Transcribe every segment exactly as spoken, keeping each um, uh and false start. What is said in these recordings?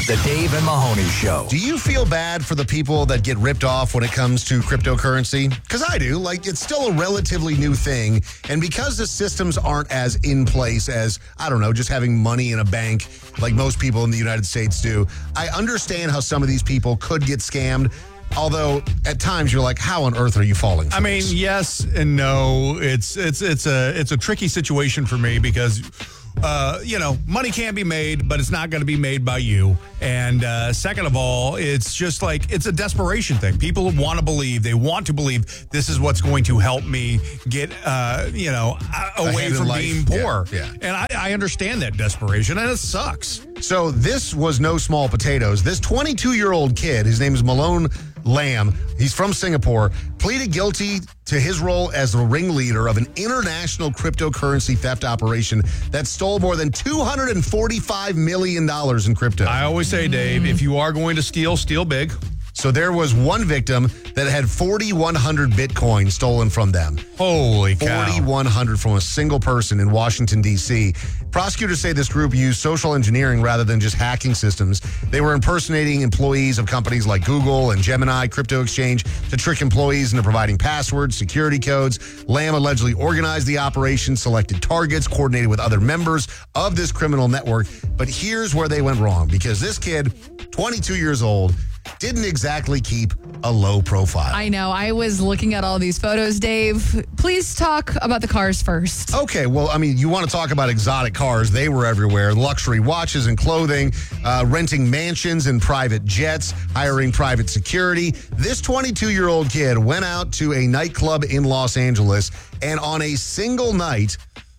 The Dave and Mahoney Show. Do you feel bad for the people that get ripped off when it comes to cryptocurrency? Because I do. Like, it's still a relatively new thing. And because the systems aren't as in place as, I don't know, just having money in a bank like most people in the United States do, I understand how some of these people could get scammed. Although at times you're like, how on earth are you falling for I mean, this? yes and no. It's it's it's a it's a tricky situation for me because uh, you know, money can be made, but it's not going to be made by you. And uh, second of all, it's just like it's a desperation thing. People want to believe, they want to believe this is what's going to help me get, uh, you know, away Ahead in from life. being poor. Yeah, yeah. And I, I understand that desperation, and it sucks. So this was no small potatoes. This twenty-two-year-old kid, his name is Malone Lam, he's from Singapore, pleaded guilty to his role as the ringleader of an international cryptocurrency theft operation that stole more than two hundred forty-five million dollars in crypto. I always say, Dave, if you are going to steal, steal big. So there was one victim that had forty-one hundred Bitcoin stolen from them. Holy cow. forty-one hundred from a single person in Washington, D C Prosecutors say this group used social engineering rather than just hacking systems. They were impersonating employees of companies like Google and Gemini Crypto Exchange to trick employees into providing passwords, security codes. Lam allegedly organized the operation, selected targets, coordinated with other members of this criminal network. But here's where they went wrong, because this kid, twenty-two years old, didn't exactly keep a low profile. I know. I was looking at all these photos, Dave. Please talk about the cars first. Okay, well, I mean, you want to talk about exotic cars. They were everywhere. Luxury watches and clothing, uh, renting mansions and private jets, hiring private security. This twenty-two-year-old kid went out to a nightclub in Los Angeles and on a single night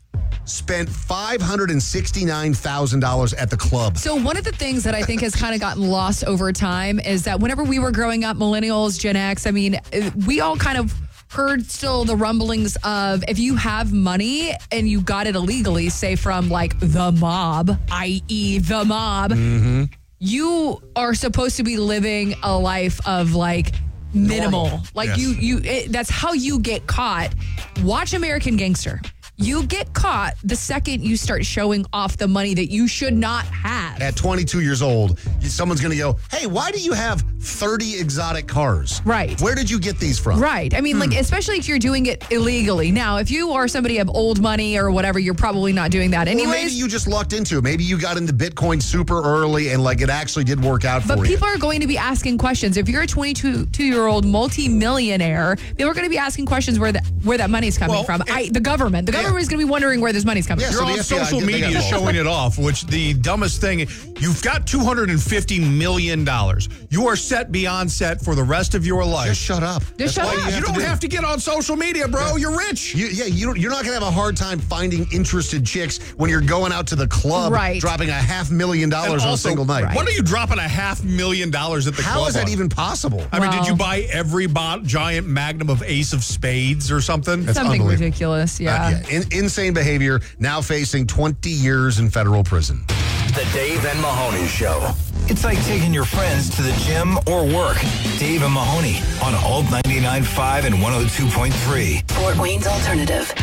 spent five hundred sixty-nine thousand dollars at the club. So one of the things that I think has kind of gotten lost over time is that whenever we were growing up, millennials, Gen X, I mean, we all kind of heard still the rumblings of if you have money and you got it illegally, say from like the mob, that is the mob, Mm-hmm. you are supposed to be living a life of like minimal. Normal. Like Yes. you, you. It, that's how you get caught. Watch American Gangster. You get caught the second you start showing off the money that you should not have. At twenty-two years old, someone's going to go, hey, why do you have thirty exotic cars? Right. Where did you get these from? Right. I mean, like, especially if you're doing it illegally. Now, if you are somebody of old money or whatever, you're probably not doing that Or anyways. maybe you just lucked into it. Maybe you got into Bitcoin super early and like it actually did work out But for you. people are going to be asking questions. If you're a twenty-two-year-old multi-millionaire, people are going to be asking questions where that where that money's coming Well, from. it- I, the government. The Yeah. government is going to be wondering where this money's coming Yeah, from. so You're the on F B I, social they got media involved. showing it off, which the dumbest thing, you've got two hundred fifty million dollars. You are set beyond set for the rest of your life. Just shut up. Just That's shut all up. You, you have don't to do. have to get on social media, bro. You're rich. You, yeah, you don't, you're not going to have a hard time finding interested chicks when you're going out to the club, Right. dropping a half million And dollars on a also, single night. What are you dropping a half million dollars at the How club is that on? even possible? I mean, did Well- you buy every bot, giant magnum of Ace of Spades or something? That's Something unbelievable. ridiculous. Uh, Yeah. yeah, in, insane behavior, now facing twenty years in federal prison. The Dave and Mahoney Show. It's like taking your friends to the gym or work. Dave and Mahoney on Alt ninety-nine point five and one oh two point three. Fort Wayne's Alternative.